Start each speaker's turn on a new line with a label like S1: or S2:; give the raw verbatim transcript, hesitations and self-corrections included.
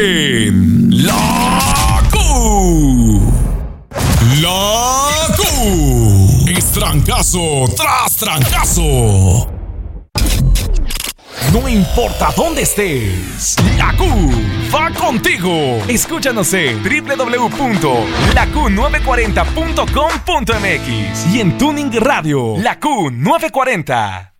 S1: en La Q. La Q. Es trancazo tras trancazo. No importa dónde estés, La Q va contigo. Escúchanos en doble u doble u doble u punto la q nueve cuarenta punto com punto m x y en Tuning Radio La Q novecientos cuarenta.